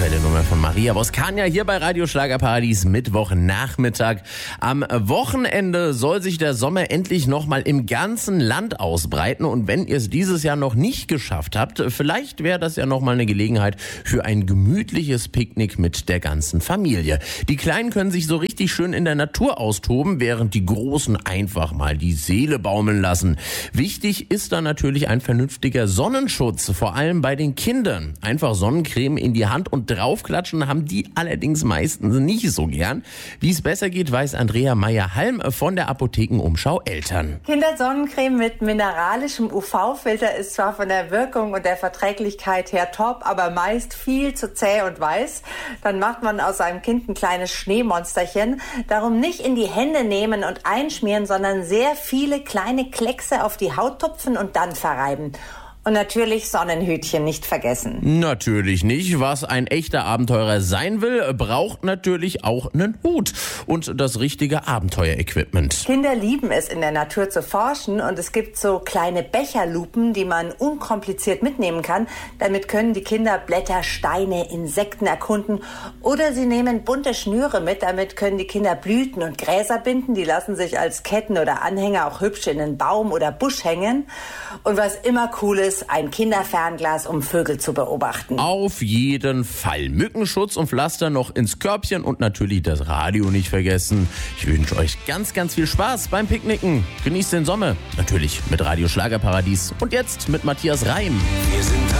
geile Nummer von Maria Boskania hier bei Radio Schlagerparadies Mittwochnachmittag. Am Wochenende soll sich der Sommer endlich nochmal im ganzen Land ausbreiten. Und wenn ihr es dieses Jahr noch nicht geschafft habt, vielleicht wäre das ja nochmal eine Gelegenheit für ein gemütliches Picknick mit der ganzen Familie. Die Kleinen können sich so richtig schön in der Natur austoben, während die Großen einfach mal die Seele baumeln lassen. Wichtig ist da natürlich ein vernünftiger Sonnenschutz, vor allem bei den Kindern. Einfach Sonnencreme in die Hand und draufklatschen haben die allerdings meistens nicht so gern. Wie es besser geht, weiß Andrea Meyer-Halm von der Apothekenumschau Eltern. Kindersonnencreme mit mineralischem UV-Filter ist zwar von der Wirkung und der Verträglichkeit her top, aber meist viel zu zäh und weiß. Dann macht man aus seinem Kind ein kleines Schneemonsterchen. Darum nicht in die Hände nehmen und einschmieren, sondern sehr viele kleine Kleckse auf die Haut tupfen und dann verreiben. Und natürlich Sonnenhütchen nicht vergessen. Natürlich nicht. Was ein echter Abenteurer sein will, braucht natürlich auch einen Hut und das richtige Abenteuerequipment. Kinder lieben es, in der Natur zu forschen, und es gibt so kleine Becherlupen, die man unkompliziert mitnehmen kann. Damit können die Kinder Blätter, Steine, Insekten erkunden, oder sie nehmen bunte Schnüre mit. Damit können die Kinder Blüten und Gräser binden. Die lassen sich als Ketten oder Anhänger auch hübsch in einen Baum oder Busch hängen. Und was immer cool ist, ein Kinderfernglas, um Vögel zu beobachten. Auf jeden Fall. Mückenschutz und Pflaster noch ins Körbchen und natürlich das Radio nicht vergessen. Ich wünsche euch ganz, ganz viel Spaß beim Picknicken. Genießt den Sommer. Natürlich mit Radio Schlagerparadies. Und jetzt mit Matthias Reim. Wir sind